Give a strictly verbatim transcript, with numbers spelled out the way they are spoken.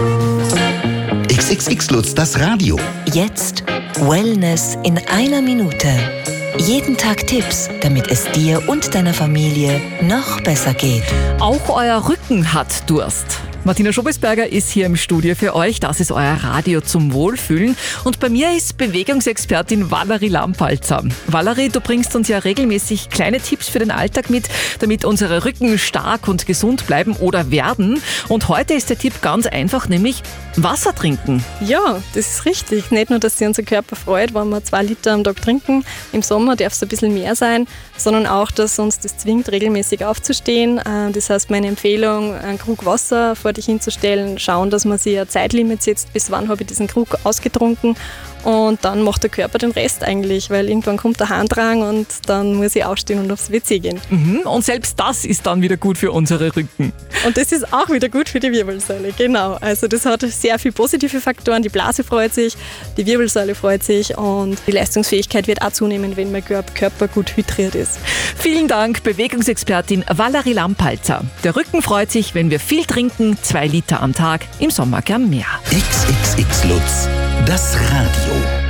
X X X Lutz, das Radio. Jetzt Wellness in einer Minute. Jeden Tag Tipps, damit es dir und deiner Familie noch besser geht. Auch euer Rücken hat Durst. Martina Schobesberger ist hier im Studio für euch. Das ist euer Radio zum Wohlfühlen. Und bei mir ist Bewegungsexpertin Valerie Lampalzer. Valerie, du bringst uns ja regelmäßig kleine Tipps für den Alltag mit, damit unsere Rücken stark und gesund bleiben oder werden. Und heute ist der Tipp ganz einfach, nämlich Wasser trinken. Ja, das ist richtig. Nicht nur, dass sich unser Körper freut, wenn wir zwei Liter am Tag trinken. Im Sommer darf es ein bisschen mehr sein, sondern auch, dass uns das zwingt, regelmäßig aufzustehen. Das heißt, meine Empfehlung, einen Krug Wasser vor dich hinzustellen, schauen, dass man sich ein Zeitlimit setzt, bis wann habe ich diesen Krug ausgetrunken, und dann macht der Körper den Rest eigentlich, weil irgendwann kommt der Harndrang und dann muss ich aufstehen und aufs W C gehen. Mhm, und selbst das ist dann wieder gut für unsere Rücken. Und das ist auch wieder gut für die Wirbelsäule, genau. Also das hat sehr viele positive Faktoren. Die Blase freut sich, die Wirbelsäule freut sich und die Leistungsfähigkeit wird auch zunehmen, wenn mein Körper gut hydriert ist. Vielen Dank, Bewegungsexpertin Valerie Lampalzer. Der Rücken freut sich, wenn wir viel trinken, zwei Liter am Tag, im Sommer gern mehr. X X X Lutz, das Radio.